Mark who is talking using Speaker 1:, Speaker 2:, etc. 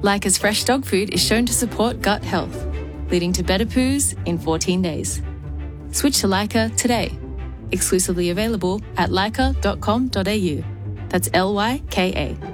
Speaker 1: Lyca's fresh dog food is shown to support gut health, leading to better poos in 14 days. Switch to Lyca today. Exclusively available at lyca.com.au. That's Lyka.